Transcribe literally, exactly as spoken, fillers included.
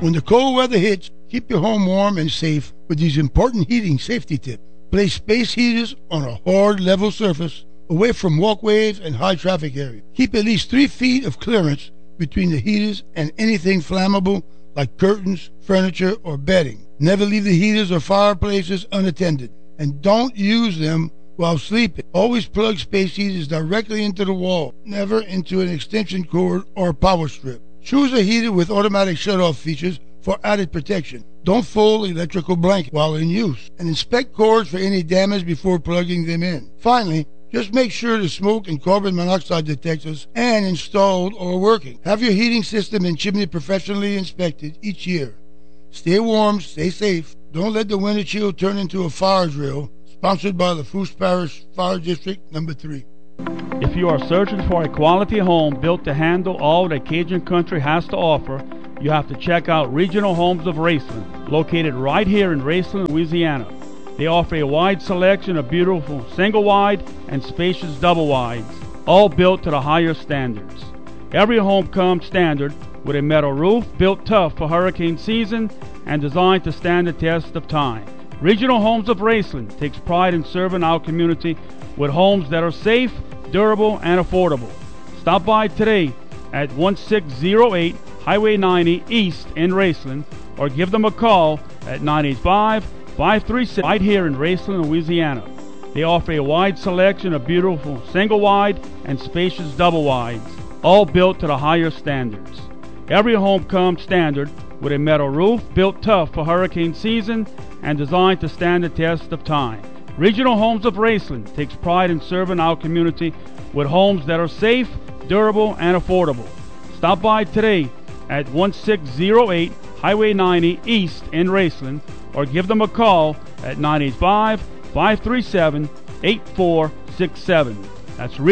When the cold weather hits, keep your home warm and safe with these important heating safety tips. Place space heaters on a hard, level surface away from walkways and high traffic areas. Keep at least three feet of clearance between the heaters and anything flammable like curtains, furniture, or bedding. Never leave the heaters or fireplaces unattended, and don't use them while sleeping. Always plug space heaters directly into the wall, never into an extension cord or power strip. Choose a heater with automatic shut-off features for added protection. Don't fold electrical blankets while in use, and inspect cords for any damage before plugging them in. Finally, just make sure the smoke and carbon monoxide detectors and installed are working. Have your heating system and chimney professionally inspected each year. Stay warm, stay safe. Don't let the winter chill turn into a fire drill. Sponsored by Lafourche Parish Fire District Number three. If you are searching for a quality home built to handle all that Cajun Country has to offer, you have to check out Regional Homes of Raceland, located right here in Raceland, Louisiana. They offer a wide selection of beautiful single-wide and spacious double-wides, all built to the highest standards. Every home comes standard with a metal roof built tough for hurricane season and designed to stand the test of time. Regional Homes of Raceland takes pride in serving our community with homes that are safe, durable, and affordable. Stop by today at one six zero eight Highway ninety East in Raceland, or give them a call at nine eight five, five three six right here in Raceland, Louisiana. They offer a wide selection of beautiful single-wide and spacious double-wides, all built to the highest standards. Every home comes standard with a metal roof built tough for hurricane season and designed to stand the test of time. Regional Homes of Raceland takes pride in serving our community with homes that are safe, durable, and affordable. Stop by today at one six zero eight Highway ninety East in Raceland, or give them a call at nine eight five, five three seven, eight four six seven. That's